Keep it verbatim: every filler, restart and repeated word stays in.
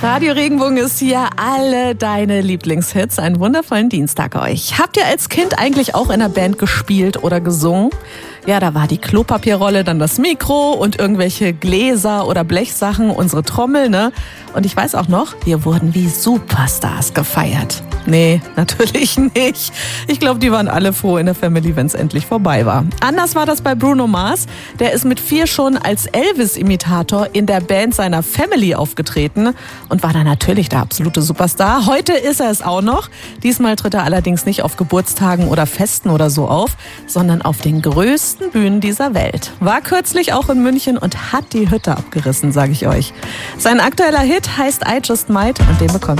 Radio Regenbogen ist hier, alle deine Lieblingshits. Einen wundervollen Dienstag euch. Habt ihr als Kind eigentlich auch in einer Band gespielt oder gesungen? Ja, da war die Klopapierrolle, dann das Mikro und irgendwelche Gläser oder Blechsachen, unsere Trommel, ne? Und ich weiß auch noch, wir wurden wie Superstars gefeiert. Nee, natürlich nicht. Ich glaube, die waren alle froh in der Family, wenn es endlich vorbei war. Anders war das bei Bruno Mars. Der ist mit vier schon als Elvis-Imitator in der Band seiner Family aufgetreten und war dann natürlich der absolute Superstar. Heute ist er es auch noch. Diesmal tritt er allerdings nicht auf Geburtstagen oder Festen oder so auf, sondern auf den größten Bühnen dieser Welt. War kürzlich auch in München und hat die Hütte abgerissen, sage ich euch. Sein aktueller Hit heißt I Just Might und den bekommt